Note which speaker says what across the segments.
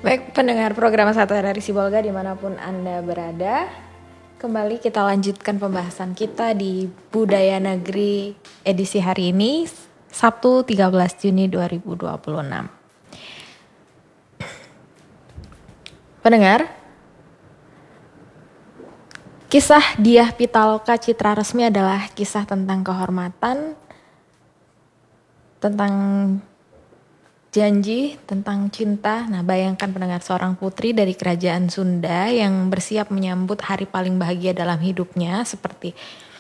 Speaker 1: Baik pendengar program Satu Hari Sibolga dimanapun Anda berada, kembali kita lanjutkan pembahasan kita di Budaya Negeri edisi hari ini, Sabtu 13 Juni 2026. Pendengar, kisah Dyah Pitaloka Citra Resmi adalah kisah tentang kehormatan, tentang janji, tentang cinta. Nah, bayangkan pendengar, seorang putri dari kerajaan Sunda yang bersiap menyambut hari paling bahagia dalam hidupnya seperti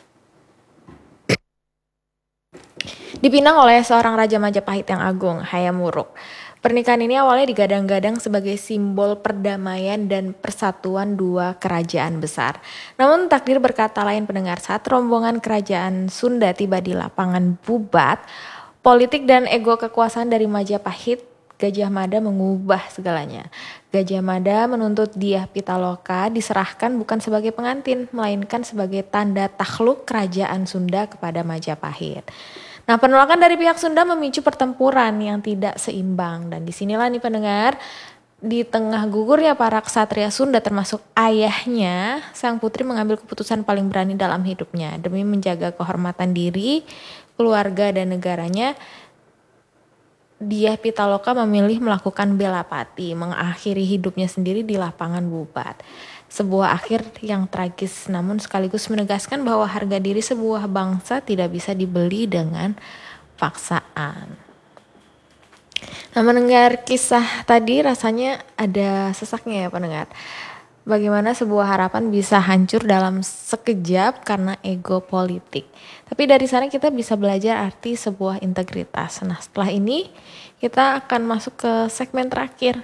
Speaker 1: dipinang oleh seorang raja Majapahit yang agung, Hayam Wuruk. Pernikahan ini awalnya digadang-gadang sebagai simbol perdamaian dan persatuan dua kerajaan besar. Namun takdir berkata lain pendengar, saat rombongan kerajaan Sunda tiba di lapangan Bubat, politik dan ego kekuasaan dari Majapahit, Gajah Mada mengubah segalanya. Gajah Mada menuntut Dyah Pitaloka diserahkan bukan sebagai pengantin, melainkan sebagai tanda takluk kerajaan Sunda kepada Majapahit. Nah, penolakan dari pihak Sunda memicu pertempuran yang tidak seimbang. Dan disinilah nih pendengar, di tengah gugurnya para ksatria Sunda termasuk ayahnya, sang putri mengambil keputusan paling berani dalam hidupnya. Demi menjaga kehormatan diri, keluarga, dan negaranya, Dyah Pitaloka memilih melakukan bela pati, mengakhiri hidupnya sendiri di lapangan Bubat. Sebuah akhir yang tragis namun sekaligus menegaskan bahwa harga diri sebuah bangsa tidak bisa dibeli dengan paksaan. Nah, mendengar kisah tadi rasanya ada sesaknya ya pendengar. Bagaimana sebuah harapan bisa hancur dalam sekejap karena ego politik. Tapi dari sana kita bisa belajar arti sebuah integritas. Nah, setelah ini kita akan masuk ke segmen terakhir.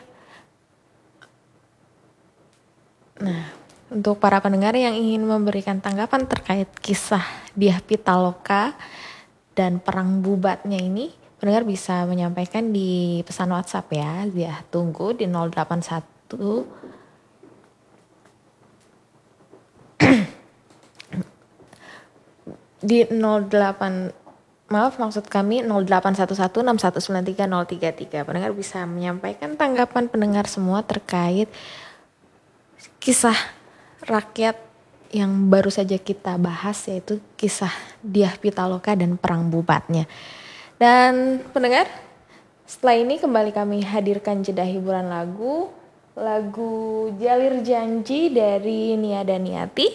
Speaker 1: Nah, untuk para pendengar yang ingin memberikan tanggapan terkait kisah Dyah Pitaloka dan perang Bubatnya ini, pendengar bisa menyampaikan di pesan WhatsApp ya. Dia tunggu di 081 di 0811619333. Pendengar bisa menyampaikan tanggapan pendengar semua terkait kisah rakyat yang baru saja kita bahas, yaitu kisah Dyah Pitaloka dan perang Bubatnya. Dan pendengar, setelah ini kembali kami hadirkan jeda hiburan lagu Jalir Janji dari Nia Daniati.